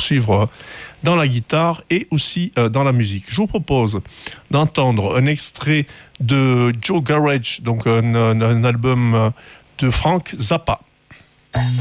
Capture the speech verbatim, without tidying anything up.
poursuivre dans la guitare et aussi euh, dans la musique. Je vous propose d'entendre un extrait de Joe Garage, donc un, un, un album de Frank Zappa.